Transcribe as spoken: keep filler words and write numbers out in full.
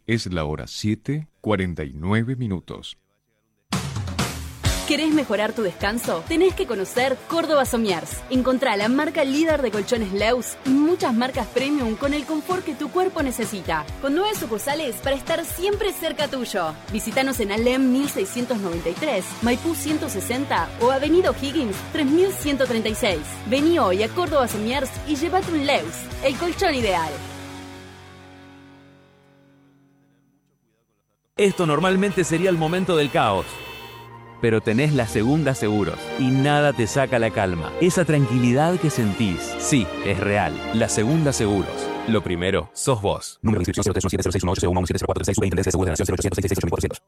Es la hora siete, cuarenta y nueve minutos. ¿Querés mejorar tu descanso? Tenés que conocer Córdoba Somiers. Encontrá la marca líder de colchones Leus y muchas marcas premium con el confort que tu cuerpo necesita. Con nueve sucursales para estar siempre cerca tuyo. Visítanos en Alem mil seiscientos noventa y tres, Maipú ciento sesenta o Avenida O'Higgins tres mil ciento treinta y seis. Vení hoy a Córdoba Somiers y llévate un Leus, el colchón ideal. Esto normalmente sería el momento del caos. Pero tenés la Segunda Seguros y nada te saca la calma. Esa tranquilidad que sentís, sí, es real. La Segunda Seguros. Lo primero, sos vos. Número de inscripción cero tres uno siete cero seis uno ocho cero uno uno siete cero cuatro tres seis. Superintendencia de Seguros de la Nación cero ochocientos seis seis ocho mil cuatrocientos.